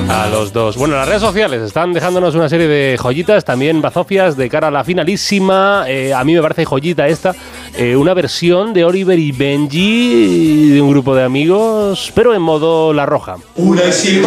A los dos. Bueno, las redes sociales están dejándonos una serie de joyitas, también bazofias de cara a la finalísima. A mí me parece joyita esta. Una versión de Oliver y Benji de un grupo de amigos, pero en modo La Roja. Una y